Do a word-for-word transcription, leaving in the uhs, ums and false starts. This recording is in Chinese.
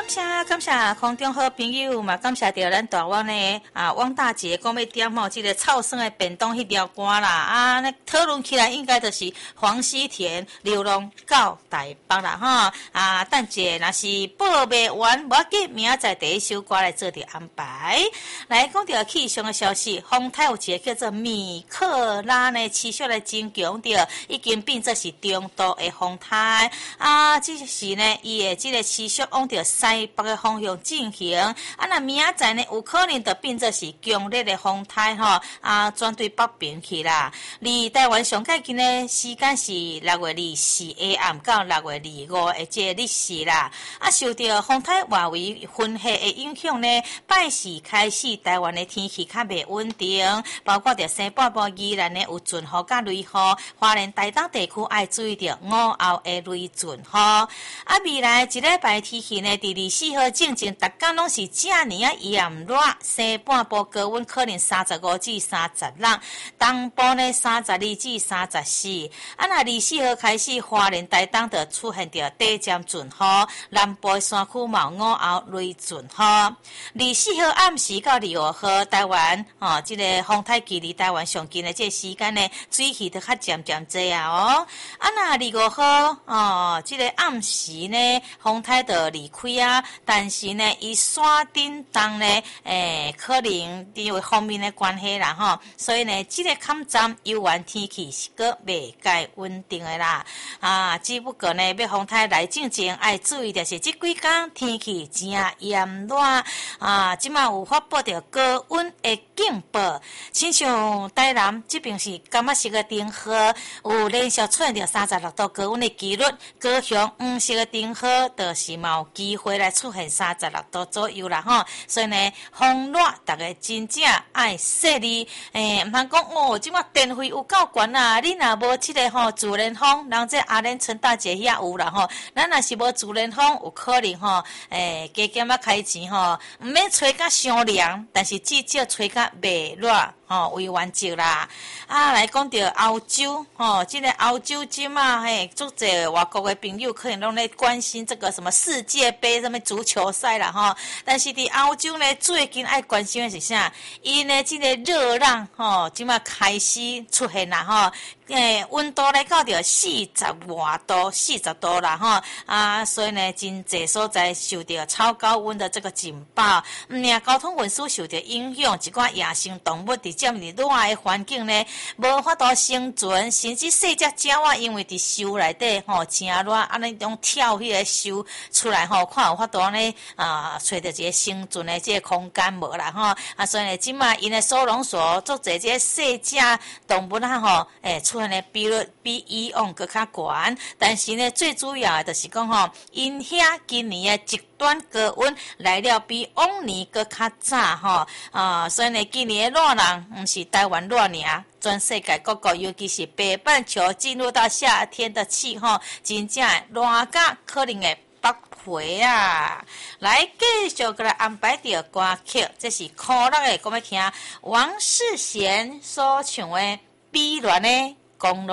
谢感谢空中好朋友嘛，感谢着咱大王呢啊，汪大姐讲要点吼，这个臭酸的便当迄条歌啦啊，那讨论起来应该就是黄西田流浪到台北啦哈啊，等者若是报未完，无要紧，明仔载第一首歌来做着安排。来讲着气象的消息，风台有一个叫做米克拉呢，持续来增强着，已经变作是中度的风台啊，这是呢伊的这个持续往着西北的方向进行，啊，那明仔载呢有可能就变作是强烈的风台吼，啊，转对北边去啦。离台湾上界近的时间是六月二四下暗到六月二五的这个日时啦。啊，受到风台外围分系的影响呢，拜四开始台湾的天气较袂稳定，包括着西半部宜兰呢有阵雨甲雷雨，花莲台东地区爱注意着午后的雷阵雨。啊，未来一礼拜天气呢，第二四号正正，逐天拢是这尔啊炎热，西半部高温可能三十五至三十六，东部呢三十二至三十四。啊，那二四號開始，花蓮台東就出現着短暫陣雨，南部的山區嘛午後雷陣雨。二四號暗時到二五號，台灣哦，這個風台距離台灣上近的這個時間呢，水氣就較漸漸濟啊哦。啊，那二五號哦，這個暗時呢，風台就離開啊，但是呢，伊山頂東呢，誒，可能因為方面的關係啦吼，所以呢，這個坎站遊玩天氣是個未介穩定的啦。啊，只不過呢，要風台來進前，愛注意的是這幾天天氣真炎熱啊，即馬有發布着高溫的警報，親像台南這邊是感覺是個燈號，有連續出現着三十六度高溫的幾率，高雄黃色的燈號就是嘛有機會來出現三十六度左右啦吼，所以呢，風熱大家真正愛細膩，誒，唔通講哦，即馬電費有夠懸啊，你若無這個吼自然風，人這阿蓮春大節遐有啦吼，咱若是無自然風，有可能吼，誒，加減啊開錢吼，唔免吹甲傷涼，但是至少吹甲袂熱。吼、哦，為完結啦！啊，來講到歐洲，吼、哦，這個歐洲即嘛，嘿，足濟外國的朋友可能攏咧關心這個什麼世界盃、什麼足球賽啦，吼、哦。但是佇歐洲呢，最近愛關心的是啥？伊呢，這個熱浪，吼，即嘛開始出現啦，吼。誒，溫度來到着四十外度、四十度啦，吼啊，所以呢，真濟所在受到超高溫的這個警報，唔呀，交通運輸受到影響，一寡野生動物佇這麼熱的環境呢，無法度生存，甚至細隻鳥啊，因為佇樹內底吼真熱，安尼種跳迄個樹出來吼，看有法度安尼啊，找到一個生存的這個空間無啦，吼啊，所以呢，即嘛因的收容所做這些細隻動物啊，吼誒出。比率比以往更較懸，但是呢，最主要的就是講吼，因遐今年的極端高溫來了比往年更較早吼啊，所以呢，今年的熱浪唔是台灣熱爾，全世界各國，尤其是北半球進入到夏天的氣候，真正熱甲可能會爆回啊！來繼續過來安排着歌曲，這是可樂的，我們聽王世賢所唱的《碧藍》的。公路。